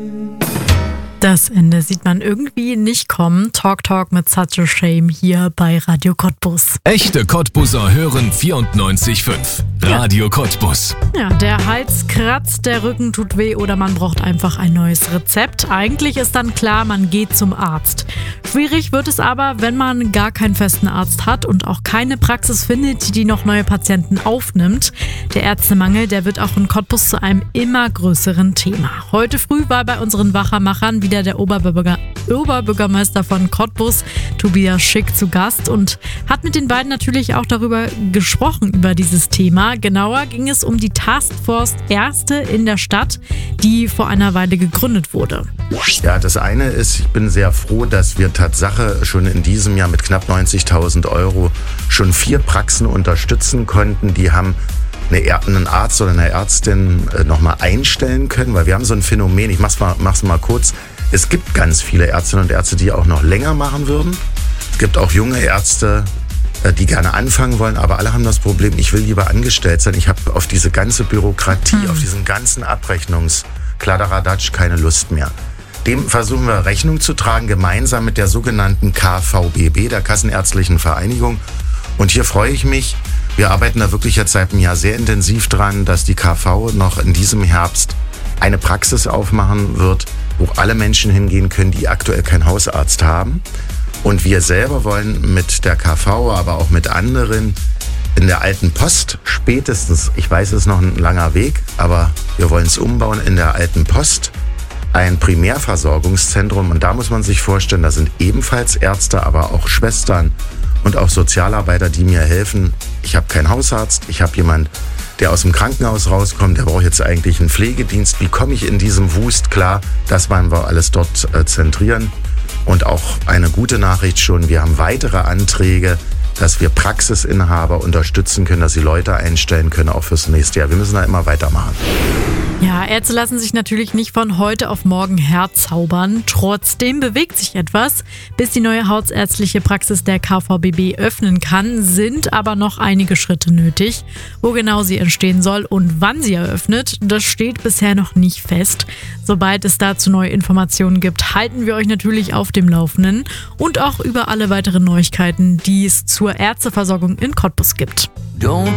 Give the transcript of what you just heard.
Das Ende sieht man irgendwie nicht kommen. Talk mit Such a Shame hier bei Radio Cottbus. Echte Cottbuser hören 94.5. Radio Cottbus. Ja, der Hals kratzt, der Rücken tut weh oder man braucht einfach ein neues Rezept. Eigentlich ist dann klar, man geht zum Arzt. Schwierig wird es aber, wenn man gar keinen festen Arzt hat und auch keine Praxis findet, die noch neue Patienten aufnimmt. Der Ärztemangel, der wird auch in Cottbus zu einem immer größeren Thema. Heute früh war bei unseren Wachermachern wieder der Oberbürgermeister von Cottbus, Tobias Schick, zu Gast und hat mit den beiden natürlich auch darüber gesprochen, über dieses Thema. Genauer ging es um die Taskforce Ärzte in der Stadt, die vor einer Weile gegründet wurde. Ja, das eine ist, ich bin sehr froh, dass wir Tatsache schon in diesem Jahr mit knapp 90.000 Euro schon 4 Praxen unterstützen konnten. Die haben einen Arzt oder eine Ärztin nochmal einstellen können, weil wir haben so ein Phänomen, ich mach's mal kurz. Es gibt ganz viele Ärztinnen und Ärzte, die auch noch länger machen würden. Es gibt auch junge Ärzte, die gerne anfangen wollen, aber alle haben das Problem, ich will lieber angestellt sein. Ich habe auf diese ganze Bürokratie, auf diesen ganzen Abrechnungskladderadatsch keine Lust mehr. Dem versuchen wir Rechnung zu tragen, gemeinsam mit der sogenannten KVBB, der Kassenärztlichen Vereinigung. Und hier freue ich mich, wir arbeiten da wirklich jetzt seit einem Jahr sehr intensiv dran, dass die KV noch in diesem Herbst eine Praxis aufmachen wird, wo alle Menschen hingehen können, die aktuell keinen Hausarzt haben. Und wir selber wollen mit der KV, aber auch mit anderen in der alten Post spätestens, ich weiß, es ist noch ein langer Weg, aber wir wollen es umbauen, in der alten Post ein Primärversorgungszentrum. Und da muss man sich vorstellen, da sind ebenfalls Ärzte, aber auch Schwestern und auch Sozialarbeiter, die mir helfen. Ich habe keinen Hausarzt, ich habe jemanden, der aus dem Krankenhaus rauskommt, der braucht jetzt eigentlich einen Pflegedienst. Wie komme ich in diesem Wust klar? Das wollen wir alles dort zentrieren. Und auch eine gute Nachricht schon, wir haben weitere Anträge, dass wir Praxisinhaber unterstützen können, dass sie Leute einstellen können, auch fürs nächste Jahr. Wir müssen da immer weitermachen. Ja, Ärzte lassen sich natürlich nicht von heute auf morgen herzaubern. Trotzdem bewegt sich etwas. Bis die neue hausärztliche Praxis der KVBB öffnen kann, sind aber noch einige Schritte nötig. Wo genau sie entstehen soll und wann sie eröffnet, das steht bisher noch nicht fest. Sobald es dazu neue Informationen gibt, halten wir euch natürlich auf dem Laufenden und auch über alle weiteren Neuigkeiten, die es zur Ärzteversorgung in Cottbus gibt.